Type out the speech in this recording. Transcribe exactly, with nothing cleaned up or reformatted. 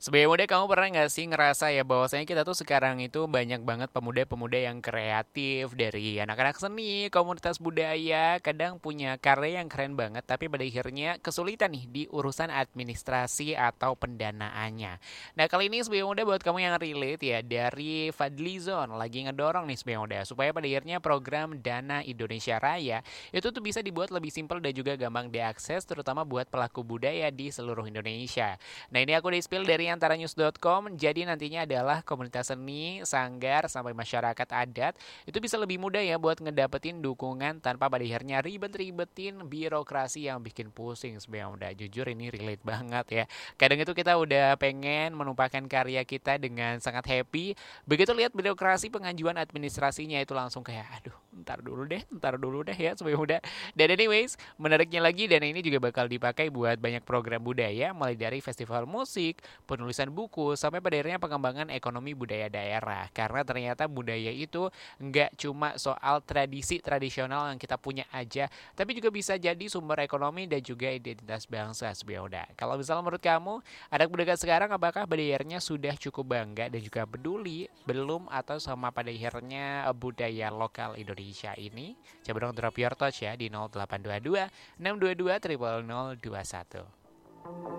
Sebagai muda kamu pernah nggak sih ngerasa ya bahwasanya kita tuh sekarang itu banyak banget pemuda-pemuda yang kreatif dari anak-anak seni, komunitas budaya, kadang punya karya yang keren banget tapi pada akhirnya kesulitan nih di urusan administrasi atau pendanaannya. Nah kali ini sebagai muda buat kamu yang relate ya dari Fadlizon lagi ngedorong nih sebagai muda supaya pada akhirnya program Dana Indonesia Raya itu tuh bisa dibuat lebih simpel dan juga gampang diakses terutama buat pelaku budaya di seluruh Indonesia. Nah ini aku di-spill dari antara news dot com, jadi nantinya adalah komunitas seni, sanggar, sampai masyarakat adat, itu bisa lebih mudah ya buat ngedapetin dukungan tanpa pada akhirnya ribet-ribetin birokrasi yang bikin pusing sebenarnya udah jujur ini relate banget ya. Kadang itu kita udah pengen menumpahkan karya kita dengan sangat happy, begitu lihat birokrasi pengajuan administrasinya itu langsung kayak aduh ntar dulu deh, ntar dulu deh ya sebenarnya udah. Dan anyways, menariknya lagi dana ini juga bakal dipakai buat banyak program budaya mulai dari festival musik, penulisan buku, sampai pada akhirnya pengembangan ekonomi budaya daerah. Karena ternyata budaya itu nggak cuma soal tradisi tradisional yang kita punya aja, tapi juga bisa jadi sumber ekonomi dan juga identitas bangsa sebenarnya udah. Kalau misalnya menurut kamu, anak muda sekarang apakah pada akhirnya sudah cukup bangga dan juga peduli belum atau sama pada akhirnya budaya lokal Indonesia ini? Coba dong drop your touch ya di nol delapan dua dua enam dua dua nol nol nol dua satu.